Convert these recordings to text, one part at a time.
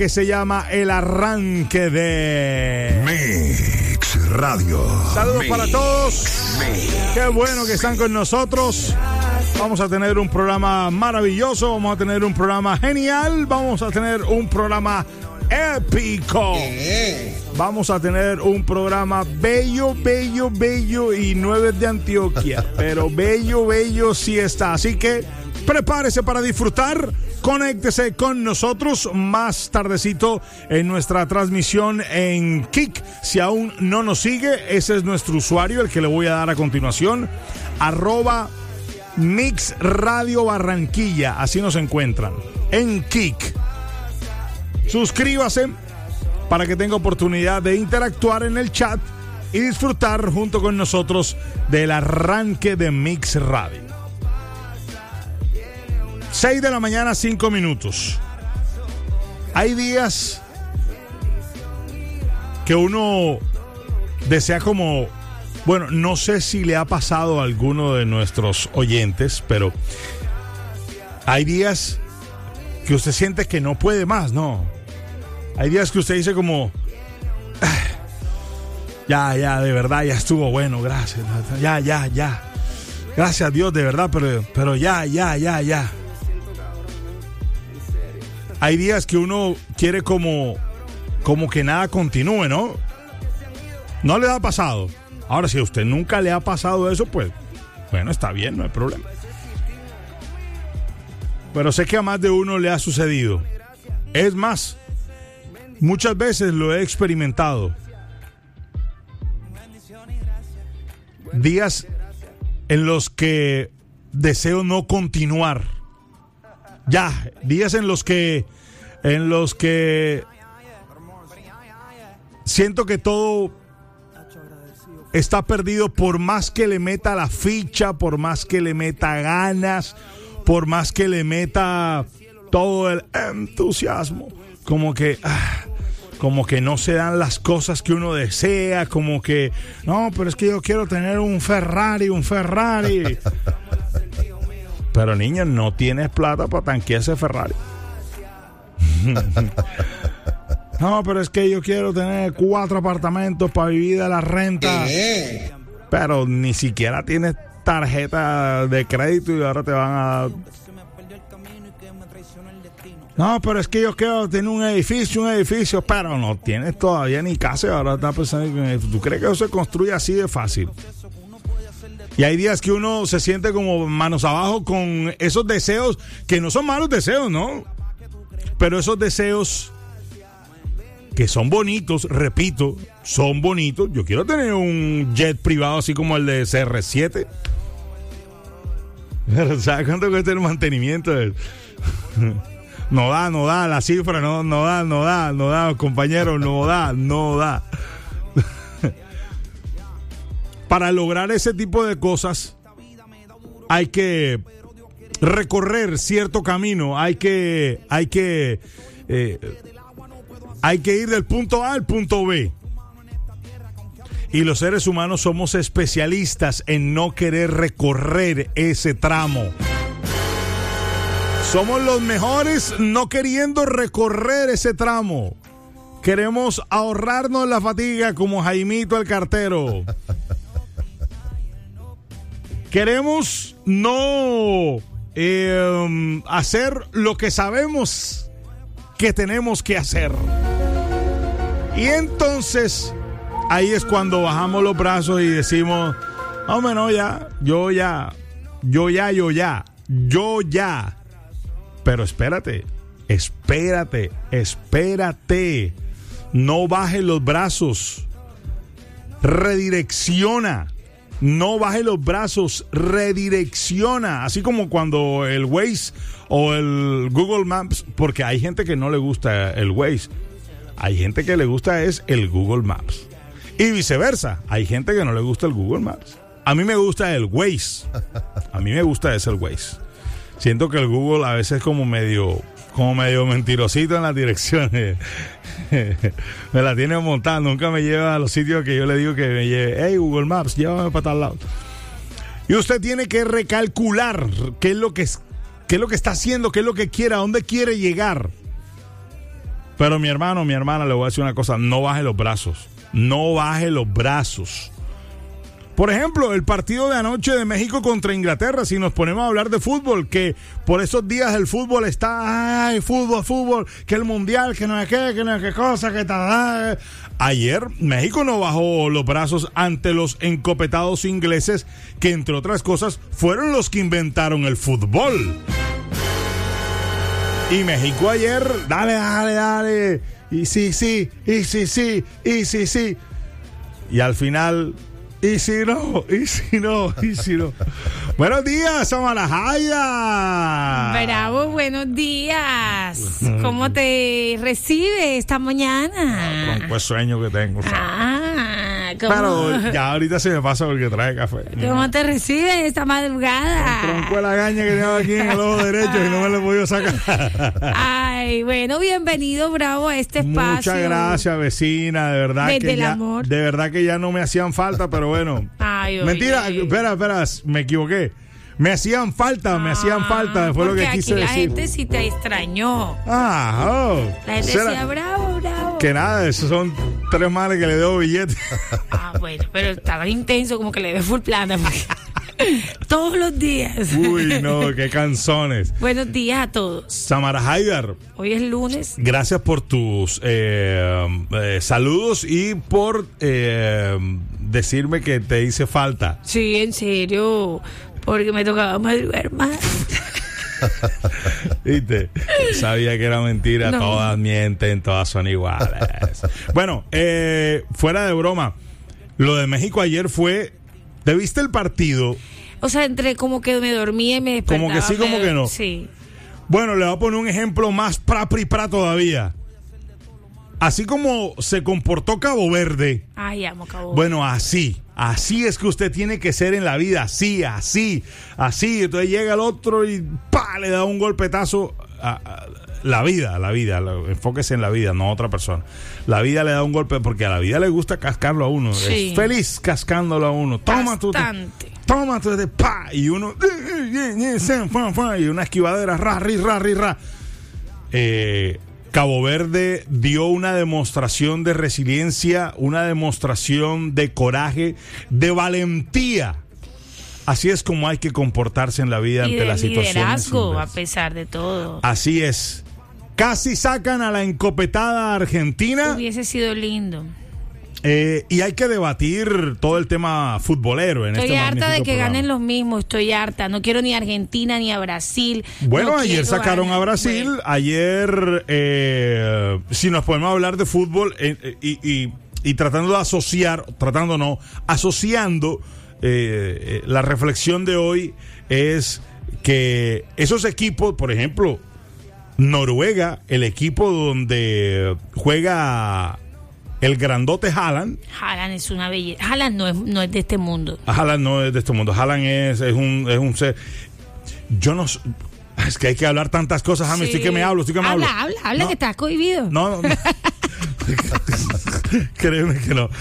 que se llama El Arranque de Mix Radio. Saludos para todos. Qué bueno que están con nosotros. Vamos a tener un programa maravilloso, vamos a tener un programa genial, vamos a tener un programa épico. Vamos a tener un programa bello, bello, bello, y no es de Antioquia, pero bello, bello sí está. Así que prepárese para disfrutar, conéctese con nosotros más tardecito en nuestra transmisión en Kik. Si aún no nos sigue, ese es nuestro usuario, el que le voy a dar a continuación, @Mix Radio Barranquilla, así nos encuentran en Kik. Suscríbase para que tenga oportunidad de interactuar en el chat y disfrutar junto con nosotros del arranque de Mix Radio. 6 de la mañana, 5 minutos. Hay días que uno desea como... Bueno, no sé si le ha pasado a alguno de nuestros oyentes, pero hay días que usted siente que no puede más, ¿no? Hay días que usted dice como... Ya, de verdad, ya estuvo bueno, gracias. Ya. Gracias a Dios, de verdad, pero ya. Hay días que uno quiere como que nada continúe, ¿no? ¿No le ha pasado? Ahora, si a usted nunca le ha pasado eso, pues, bueno, está bien, no hay problema. Pero sé que a más de uno le ha sucedido. Es más, muchas veces lo he experimentado. Días en los que deseo no continuar. Ya, días en los que siento que todo está perdido, por más que le meta la ficha, por más que le meta ganas, por más que le meta todo el entusiasmo, como que no se dan las cosas que uno desea, como que no, pero es que yo quiero tener un Ferrari. Pero niño, no tienes plata para tanquear ese Ferrari. No, pero es que yo quiero tener 4 apartamentos para vivir de la renta. Pero ni siquiera tienes tarjeta de crédito y ahora te van a... No, pero es que yo quiero tener un edificio, pero no tienes todavía ni casa y ahora estás pensando en... ¿Tú crees que eso se construye así de fácil? Y hay días que uno se siente como manos abajo con esos deseos, que no son malos deseos, ¿no? Pero esos deseos que son bonitos, repito, son bonitos. Yo quiero tener un jet privado así como el de CR7. Pero ¿sabes cuánto cuesta el mantenimiento? No da, la cifra no da, compañero, no da. Para lograr ese tipo de cosas hay que recorrer cierto camino, hay que ir del punto A al punto B. Y los seres humanos somos especialistas en no querer recorrer ese tramo. Somos los mejores no queriendo recorrer ese tramo. Queremos ahorrarnos la fatiga como Jaimito el cartero. Queremos no hacer lo que sabemos que tenemos que hacer. Y entonces ahí es cuando bajamos los brazos y decimos, hombre, no, yo ya. Pero espérate. No bajes los brazos. Redirecciona. No baje los brazos, redirecciona. Así como cuando el Waze o el Google Maps, porque hay gente que no le gusta el Waze, hay gente que le gusta es el Google Maps. Y viceversa, hay gente que no le gusta el Google Maps. A mí me gusta el Waze. El Waze. Siento que el Google a veces es como medio mentirosito en las direcciones. Me la tiene montada, nunca me lleva a los sitios que yo le digo que me lleve. Hey, Google Maps, llévame para tal lado. Y usted tiene que recalcular qué es lo que está haciendo, qué es lo que quiere, a dónde quiere llegar. Pero mi hermano, mi hermana, le voy a decir una cosa, no baje los brazos. No baje los brazos. Por ejemplo, el partido de anoche de México contra Inglaterra, si nos ponemos a hablar de fútbol, que por esos días el fútbol está, ay, fútbol, que el mundial, que no es qué cosa, que tal. Ayer México no bajó los brazos ante los encopetados ingleses, que entre otras cosas fueron los que inventaron el fútbol. Y México ayer, dale, y sí. Y al final... Y si no. Buenos días, Samarajaya. Bravo, buenos días. ¿Cómo te recibe esta mañana? Tronco de sueño que tengo. ¿Cómo? Pero ya ahorita se me pasa porque trae café. ¿Cómo te recibe esta madrugada? El tronco de la gaña que tengo aquí en el ojo derecho y no me lo he podido sacar. Ay, bueno, bienvenido, Bravo, a este espacio. Muchas gracias, vecina, de verdad. Desde que el ya, amor. De verdad que ya no me hacían falta, pero bueno. Ay, mentira, oye. espera, me equivoqué. Me hacían falta, fue lo que quise decir. Porque aquí la gente sí te extrañó. La gente decía, bravo. Que nada, esos son 3 males que le debo billetes. Bueno, pero estaba intenso, como que le debe full plata. Todos los días. Uy, no, qué canzones. Buenos días a todos. Samara Haidar. Hoy es lunes. Gracias por tus saludos y por decirme que te hice falta. Sí, en serio. Porque me tocaba madrugar más. ¿Viste? Sabía que era mentira. No. Todas mienten, todas son iguales. Bueno, fuera de broma, lo de México ayer fue... ¿Te viste el partido? O sea, entre como que me dormía y me despertaba. Como que sí, como que no. Sí. Bueno, le voy a poner un ejemplo más pra todavía. Así como se comportó Cabo Verde. Ay, amo Cabo Verde. Bueno, así es que usted tiene que ser en la vida, así. Entonces llega el otro y ¡pa! Le da un golpetazo a la vida. Enfóquese en la vida, no a otra persona. La vida le da un golpe porque a la vida le gusta cascarlo a uno. Sí. Es feliz cascándolo a uno. Toma tú, ¡pa! Y uno y una esquivadera, ra. Cabo Verde dio una demostración de resiliencia, una demostración de coraje, de valentía. Así es como hay que comportarse en la vida ante las situaciones. Liderazgo, a pesar de todo. Así es. Casi sacan a la encopetada Argentina. Hubiese sido lindo. Y hay que debatir todo el tema futbolero en Estoy este harta de que programa. ganen los mismos, estoy harta. No quiero ni a Argentina ni a Brasil. Bueno, no ayer sacaron a Brasil. Bueno. Ayer, si nos podemos hablar de fútbol y tratando de asociar, asociando, la reflexión de hoy es que esos equipos, por ejemplo, Noruega, el equipo donde juega el grandote Haaland. Haaland es una belleza. Haaland no es de este mundo. Haaland no es de este mundo. Haaland es un ser. Yo no. Es que hay que hablar tantas cosas, James. Sí. Estoy que me hablo. Habla, No. que estás cohibido. No. Créeme que no.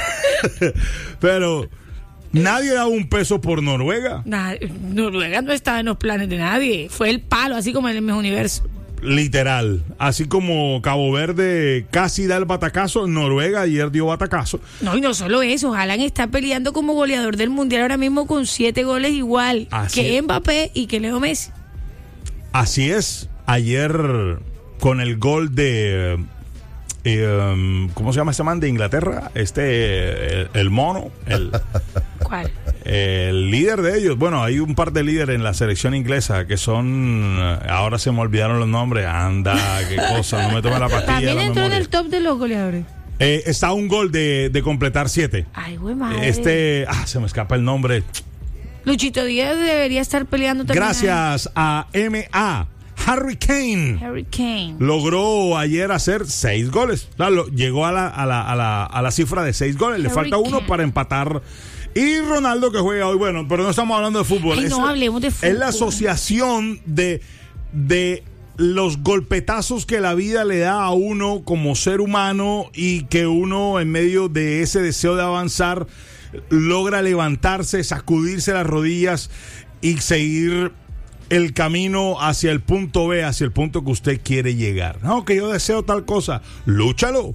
Pero nadie da un peso por Noruega. Noruega no estaba en los planes de nadie. Fue el palo, así como en el mismo universo. Literal, así como Cabo Verde casi da el batacazo, Noruega ayer dio batacazo. No, y no solo eso, Haaland está peleando como goleador del mundial ahora mismo con 7 goles igual Así que es. Mbappé y que Leo Messi. Así es, ayer con el gol de ¿cómo se llama este man de Inglaterra? El mono, ¿Cuál? el líder de ellos. Bueno, hay un par de líderes en la selección inglesa que son, ahora se me olvidaron los nombres. Anda, qué cosa, no me tome la pastilla. También la entró en memoria. el top de los goleadores. Está a un gol de completar 7. Ay, güey, madre. Se me escapa el nombre. Luchito Díaz debería estar peleando también. Gracias a M.A. Harry Kane logró ayer hacer 6 goles. Claro, llegó a la cifra de 6 goles. Le falta uno para empatar. Y Ronaldo, que juega hoy. Bueno, pero no estamos hablando de fútbol. Ay, no hablemos de fútbol. Es la asociación de los golpetazos que la vida le da a uno como ser humano y que uno, en medio de ese deseo de avanzar, logra levantarse, sacudirse las rodillas y seguir el camino hacia el punto B, hacia el punto que usted quiere llegar. No, que yo deseo tal cosa. Lúchalo.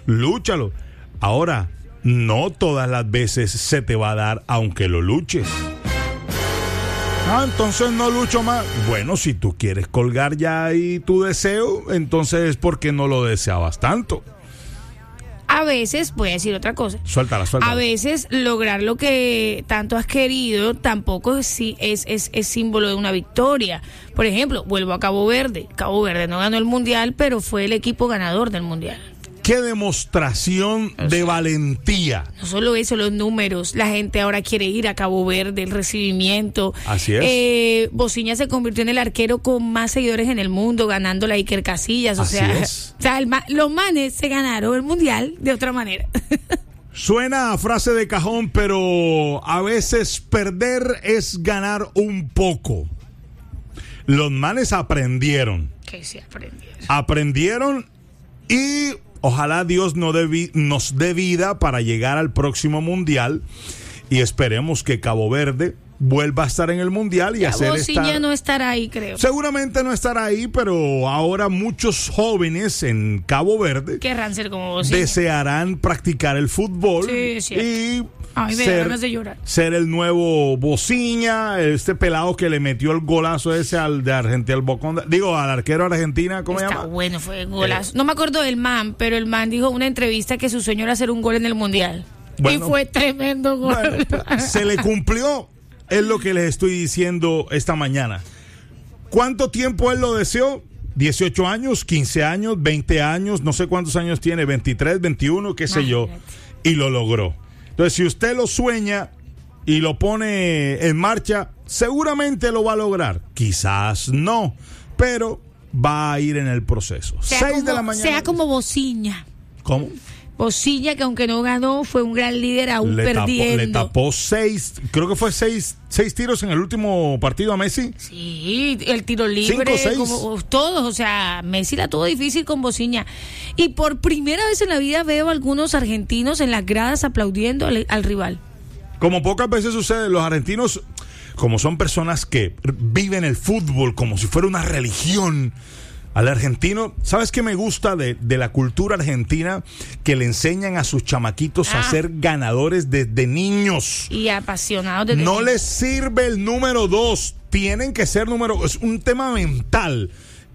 Ahora, no todas las veces se te va a dar aunque lo luches. Entonces no lucho más. Bueno, si tú quieres colgar ya ahí tu deseo, entonces es porque no lo deseabas tanto. A veces, voy a decir otra cosa. Suéltala. A veces lograr lo que tanto has querido tampoco es símbolo de una victoria. Por ejemplo, vuelvo a Cabo Verde. Cabo Verde no ganó el Mundial, pero fue el equipo ganador del Mundial. ¡Qué demostración de valentía! No solo eso, los números. La gente ahora quiere ir a Cabo Verde, el recibimiento. Así es. Bociña se convirtió en el arquero con más seguidores en el mundo, ganando la Iker Casillas. Así es. Los manes se ganaron el Mundial de otra manera. Suena a frase de cajón, pero a veces perder es ganar un poco. Los manes aprendieron. ¿Qué se aprendieron? Aprendieron y ojalá Dios nos dé vida para llegar al próximo Mundial y esperemos que Cabo Verde vuelva a estar en el Mundial y hacer Bociña no estará ahí, creo. Seguramente no estará ahí, pero ahora muchos jóvenes en Cabo Verde querrán ser como Bociña. Desearán practicar el fútbol y a mí me da ganas de llorar. Ser el nuevo Bociña, este pelado que le metió el golazo ese al de Argentina, al arquero de Argentina, ¿cómo se llama? Está bueno, fue golazo. No me acuerdo del man, pero el man dijo en una entrevista que su sueño era hacer un gol en el Mundial. Bueno, y fue tremendo gol. Bueno, se le cumplió, es lo que les estoy diciendo esta mañana. ¿Cuánto tiempo él lo deseó? 18 años, 15 años, 20 años, no sé cuántos años tiene, 23, 21, qué sé yo, y lo logró. Entonces, si usted lo sueña y lo pone en marcha, seguramente lo va a lograr. Quizás no, pero va a ir en el proceso. 6 de la mañana. Sea como Bociña. ¿Cómo? Bociña, que aunque no ganó, fue un gran líder aún perdiendo. Le tapó 6, creo que fue 6 tiros en el último partido a Messi. Sí, el tiro libre, 5, como todos, o sea, Messi la tuvo difícil con Bociña. Y por primera vez en la vida veo a algunos argentinos en las gradas aplaudiendo al rival. Como pocas veces sucede, los argentinos, como son personas que viven el fútbol como si fuera una religión. Al argentino, ¿sabes qué me gusta de la cultura argentina? Que le enseñan a sus chamaquitos a ser ganadores desde niños. Y apasionados desde No niños. les sirve el número 2. Tienen que ser es un tema mental.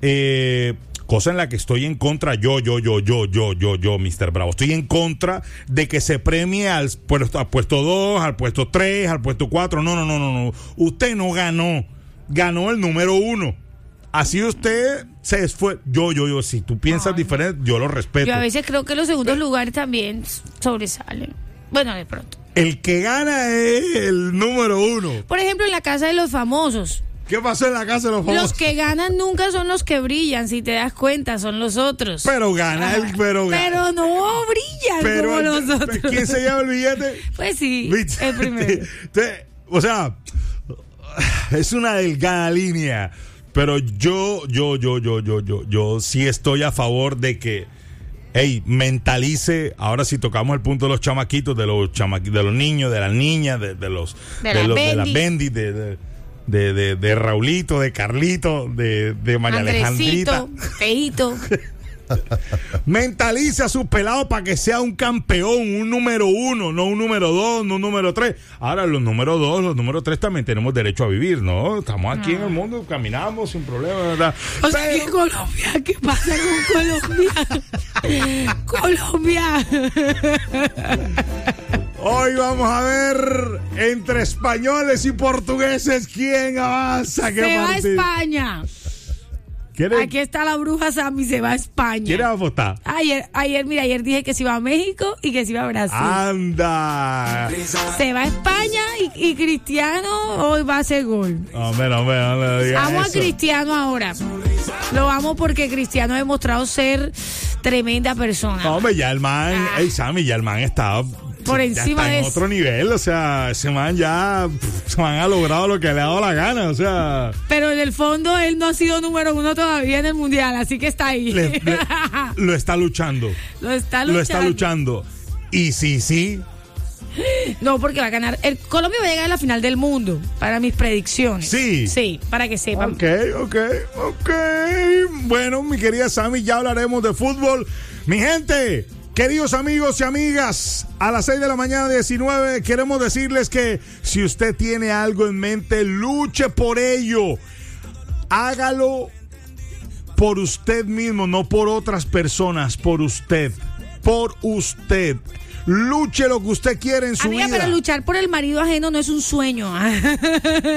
Cosa en la que estoy en contra yo, Mr. Bravo. Estoy en contra de que se premie al puesto 2, al puesto 3, al puesto 4. No. Usted no ganó. Ganó el número 1. Así usted se fue. Yo, si tú piensas diferente, yo lo respeto. Yo a veces creo que los segundos lugares también sobresalen. Bueno, de pronto. El que gana es el número 1. Por ejemplo, en la casa de los famosos. ¿Qué pasó en la casa de los famosos? Los que ganan nunca son los que brillan, si te das cuenta, son los otros. Pero gana Pero no brillan como los otros. ¿Quién se lleva el billete? Pues sí, el primero. O sea, es una delgada línea. Pero yo sí estoy a favor de que, mentalice. Ahora si tocamos el punto de los chamaquitos, de los niños, de las niñas, de las Bendy, de Raulito, de Carlito, de María Alejandrita, Feito. Mentalice a su pelado para que sea un campeón, un número 1, no un número 2, no un número 3. Ahora los números 2, los números 3 también tenemos derecho a vivir, ¿no? Estamos aquí en el mundo, caminamos sin problema, ¿verdad? O sea, que Colombia, ¿qué pasa con Colombia? Hoy vamos a ver entre españoles y portugueses quién avanza. Se va a España. Aquí está la bruja Sammy, se va a España. ¿Quiere votar? Ayer dije que se iba a México y que se iba a Brasil. ¡Anda! Se va a España y Cristiano hoy va a hacer gol. Hombre, no le digas Amo eso. a Cristiano ahora. Lo amo porque Cristiano ha demostrado ser tremenda persona. No, hombre, ya el man, Sammy, ya el man está por encima ya está en de otro nivel, o sea, ese man ha logrado lo que le ha dado la gana, o sea. Pero en el fondo él no ha sido número 1 todavía en el mundial, así que está ahí. Lo está luchando. Lo está luchando. Y sí, No, porque va a ganar. Colombia va a llegar a la final del mundo, para mis predicciones. Sí. Sí, para que sepan. Ok. Bueno, mi querida Sammy, ya hablaremos de fútbol. Mi gente, queridos amigos y amigas, a las 6 de la mañana 19 queremos decirles que si usted tiene algo en mente, luche por ello. Hágalo por usted mismo, no por otras personas, por usted. Por usted. Luche lo que usted quiere en su vida. Pero luchar por el marido ajeno no es un sueño.